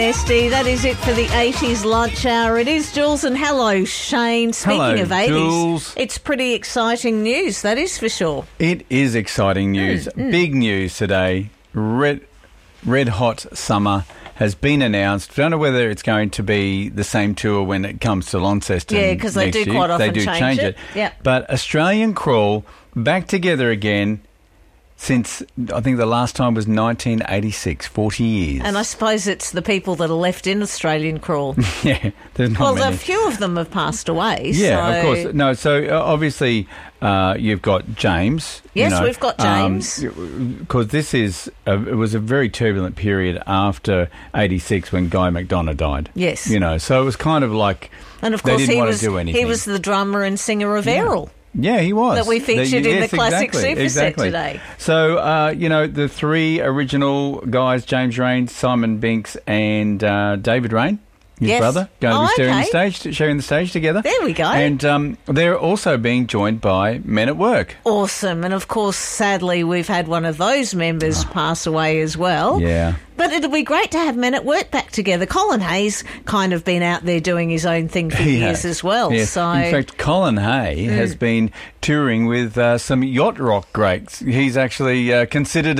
SD, that is it for the 80s lunch hour. It is Jules and hello, Shane. Speaking Hello, of 80s, Jules. it's pretty exciting news, that is for sure. It is exciting news. Big news today. Red Hot Summer has been announced. Don't know whether it's going to be the same tour when it comes to Launceston. Yeah, because they do quite often change it. Yeah. But Australian Crawl back together again since I think the last time was 1986, 40 years. And I suppose it's the people that are left in Australian Crawl. Yeah, there's not many. A few of them have passed away. Yeah, so... of course. No, so obviously you've got James. Yes, we've got James. Because this is it was a very turbulent period after 86 when Guy McDonough died. Yes. So it was kind of like and of course they didn't want to do anything. He was the drummer and singer of Errol. Yeah, he was. That we featured in the classic superset today. So, the three original guys, James Raine, Simon Binks and David Raine, his brother, going to be sharing the stage together. There we go. And they're also being joined by Men at Work. Awesome. And, of course, sadly, we've had one of those members pass away as well. Yeah. But it'll be great to have Men at Work back together. Colin Hay's kind of been out there doing his own thing for years as well. Yes. So, in fact, Colin Hay has been touring with some yacht rock greats. He's actually considered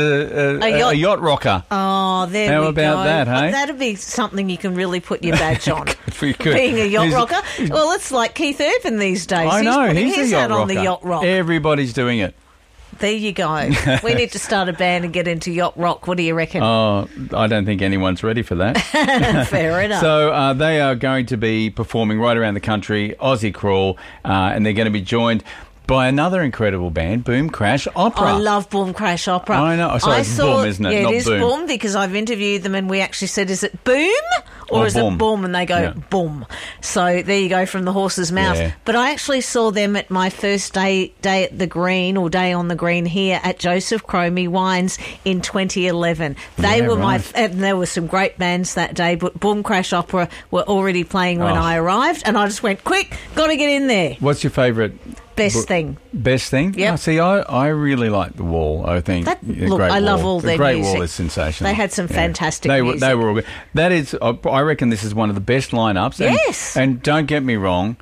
a yacht rocker. Oh, there we go. How about that, hey? That'd be something you can really put your badge on. Could. Being a yacht rocker. Well, it's like Keith Urban these days. I know, he's a yacht rocker. on the yacht rock. Everybody's doing it. There you go. We need to start a band and get into yacht rock. What do you reckon? Oh, I don't think anyone's ready for that. Fair enough. So they are going to be performing right around the country, Aussie Crawl, and they're going to be joined by another incredible band, Boom Crash Opera. I love Boom Crash Opera. I know. Sorry, it's Boom, isn't it? Yeah, not it is Boom because I've interviewed them and we actually said, is it Boom or is it Boom? And they go, Boom. So there you go from the horse's mouth. Yeah. But I actually saw them at my first day at the Green or Day on the Green here at Joseph Cromie Wines in 2011. They were and there were some great bands that day, but Boom Crash Opera were already playing when I arrived and I just went, quick, got to get in there. What's your favourite? Best thing. Best thing? Yeah. See, I really like The Wall, I think. I love all their music. music. Great Wall is sensational. They had some fantastic music. They were all good. That is, I reckon this is one of the best lineups. Yes. And don't get me wrong,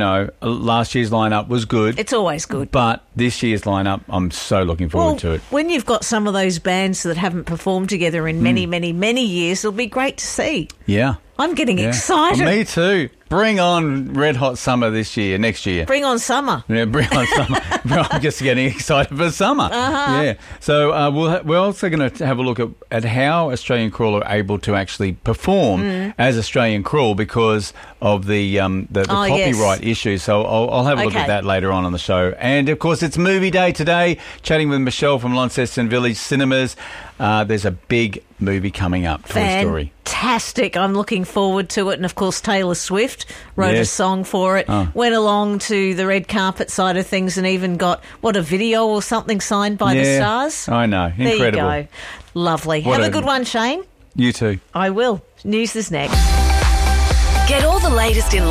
last year's lineup was good. It's always good. But this year's lineup, I'm so looking forward to it. When you've got some of those bands that haven't performed together in many, many, many years, it'll be great to see. Yeah. I'm getting excited. Me too. Bring on Red Hot Summer next year. Bring on summer. Yeah, bring on summer. I'm just getting excited for summer. Uh-huh. Yeah. So we're also going to have a look at how Australian Crawl are able to actually perform as Australian Crawl because of the copyright issue. So I'll have a look at that later on the show. And, of course, it's movie day today, chatting with Michelle from Launceston Village Cinemas. There's a big movie coming up, Toy Story. Fantastic. I'm looking forward to it. And, of course, Taylor Swift wrote a song for it, went along to the red carpet side of things and even got, a video or something signed by the stars? I know. Incredible. There you go. Lovely. Have a good one, Shane. You too. I will. News is next. Get all the latest in